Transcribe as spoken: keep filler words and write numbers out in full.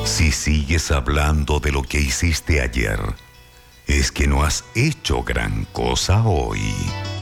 Si sigues hablando de lo que hiciste ayer, es que no has hecho gran cosa hoy.